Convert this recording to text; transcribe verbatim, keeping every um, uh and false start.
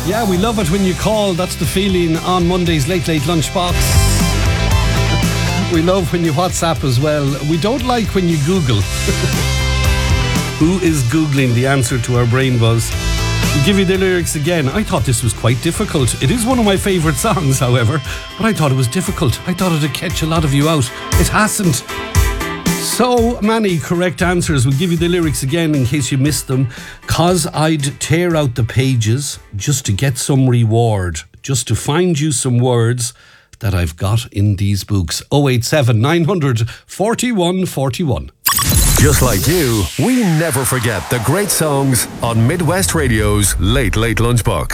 Yeah, we love it when you call. That's the feeling on Monday's Late Late Lunchbox. We love when you WhatsApp as well. We don't like when you Google. Who is Googling the answer to our brain buzz? We'll give you the lyrics again. I thought this was quite difficult. It is one of my favourite songs, however, but I thought it was difficult. I thought it'd catch a lot of you out. It hasn't. So many correct answers. We'll give you the lyrics again in case you missed them. 'Cause I'd tear out the pages just to get some reward, just to find you some words that I've got in these books. oh eight seven, nine hundred, forty-one forty-one. Just like you, we never forget the great songs on Midwest Radio's Late Late Lunchbox.